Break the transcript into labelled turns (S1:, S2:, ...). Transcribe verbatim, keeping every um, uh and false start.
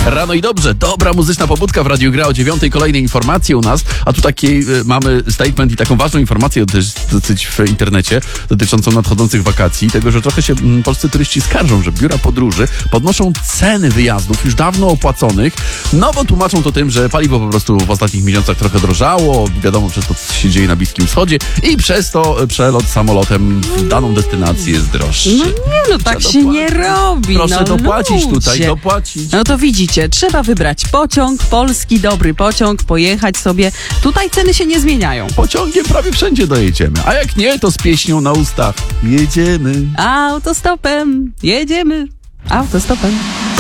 S1: Rano i dobrze, dobra muzyczna pobudka w Radiu Gra o dziewiątej, kolejne informacje u nas, a tu taki y, mamy statement i taką ważną informację też dosyć w internecie dotyczącą nadchodzących wakacji, tego, że trochę się m, polscy turyści skarżą, że biura podróży podnoszą ceny wyjazdów już dawno opłaconych, no bo tłumaczą to tym, że paliwo po prostu w ostatnich miesiącach trochę drożało, wiadomo przez to, co się dzieje na Bliskim Wschodzie i przez to przelot samolotem w daną destynację jest droższy.
S2: No nie, no tak
S1: Trzeba
S2: się
S1: dopłacić.
S2: nie robi.
S1: Proszę
S2: no,
S1: dopłacić
S2: ludzie.
S1: tutaj, dopłacić.
S2: No to widzicie, trzeba wybrać pociąg, polski, dobry pociąg, pojechać sobie. Tutaj ceny się nie zmieniają.
S1: Pociągiem prawie wszędzie dojedziemy, a jak nie, to z pieśnią na ustach jedziemy.
S2: Autostopem jedziemy. Autostopem.